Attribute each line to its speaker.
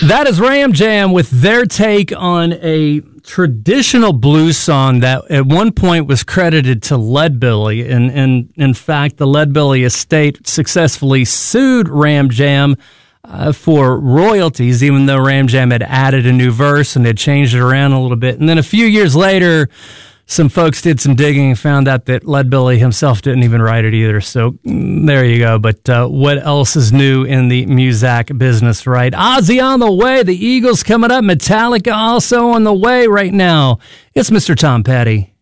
Speaker 1: That is Ram Jam with their take on a traditional blues song that at one point was credited to Leadbelly. And in fact, the Leadbelly estate successfully sued Ram Jam for royalties, even though Ram Jam had added a new verse and had changed it around a little bit. And then a few years later, some folks did some digging and found out that Leadbelly himself didn't even write it either. So there you go. But what else is new in the Muzak business, right? Ozzy on the way. The Eagles coming up. Metallica also on the way right now. It's Mr. Tom Petty.